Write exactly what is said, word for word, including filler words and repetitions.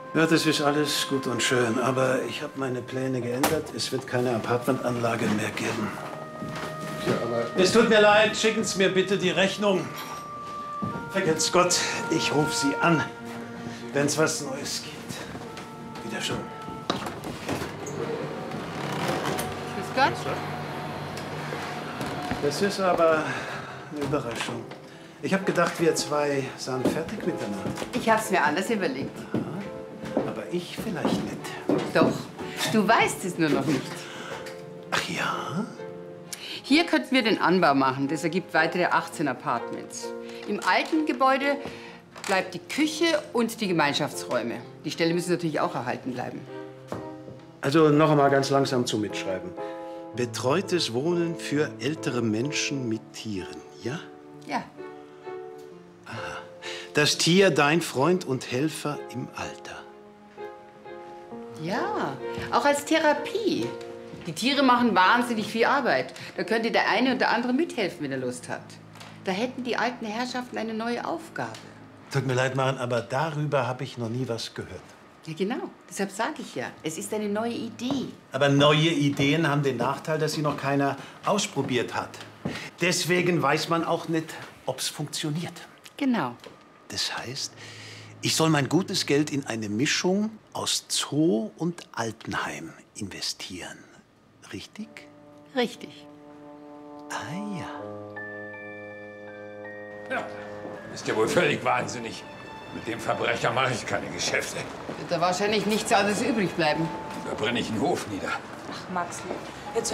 Ja, das ist alles gut und schön, aber ich habe meine Pläne geändert. Es wird keine Apartmentanlage mehr geben. Ja, aber... Es tut mir leid, schicken Sie mir bitte die Rechnung. Vergelt's Gott, ich rufe Sie an, wenn es was Neues gibt. Wieder schon. Grüß Gott. Das ist aber eine Überraschung. Ich habe gedacht, wir zwei seien fertig miteinander. Ich hab's mir anders überlegt. Aber ich vielleicht nicht. Doch, du weißt es nur noch nicht. Ach ja? Hier könnten wir den Anbau machen. Das ergibt weitere achtzehn Apartments. Im alten Gebäude bleibt die Küche und die Gemeinschaftsräume. Die Stelle müssen natürlich auch erhalten bleiben. Also noch einmal ganz langsam zum Mitschreiben. Betreutes Wohnen für ältere Menschen mit Tieren, ja? Ja. Das Tier dein Freund und Helfer im Alter. Ja, auch als Therapie. Die Tiere machen wahnsinnig viel Arbeit. Da könnte der eine und der andere mithelfen, wenn er Lust hat. Da hätten die alten Herrschaften eine neue Aufgabe. Tut mir leid, Maren, aber darüber habe ich noch nie was gehört. Ja, genau. Deshalb sage ich ja, es ist eine neue Idee. Aber neue Ideen haben den Nachteil, dass sie noch keiner ausprobiert hat. Deswegen weiß man auch nicht, ob es funktioniert. Genau. Das heißt, ich soll mein gutes Geld in eine Mischung aus Zoo und Altenheim investieren. Richtig? Richtig. Ah ja. Ja, ist ja wohl völlig wahnsinnig. Mit dem Verbrecher mache ich keine Geschäfte. Wird da wahrscheinlich nichts anderes übrig bleiben. Da brenne ich einen Hof nieder. Ach, Max,